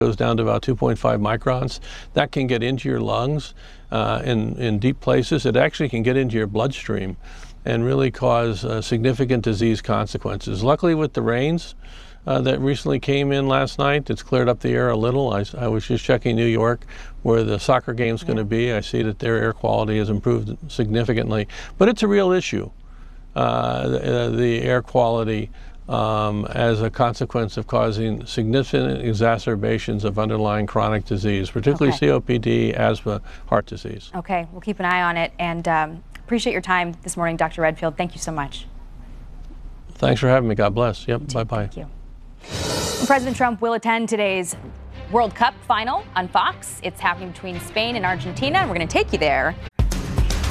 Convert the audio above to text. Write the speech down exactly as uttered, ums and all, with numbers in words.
goes down to about two point five microns. That can get into your lungs uh, in, in deep places. It actually can get into your bloodstream and really cause uh, significant disease consequences. Luckily, with the rains uh, that recently came in last night, it's cleared up the air a little. I, I was just checking New York, where the soccer game's yeah. going to be. I see that their air quality has improved significantly. But it's a real issue, uh, the, the air quality Um, as a consequence of causing significant exacerbations of underlying chronic disease, particularly okay. C O P D, asthma, heart disease. Okay, we'll keep an eye on it, and um, appreciate your time this morning, Doctor Redfield. Thank you so much. Thanks for having me. God bless. Yep, bye-bye. Thank you. President Trump will attend today's World Cup final on Fox. It's happening between Spain and Argentina, and we're going to take you there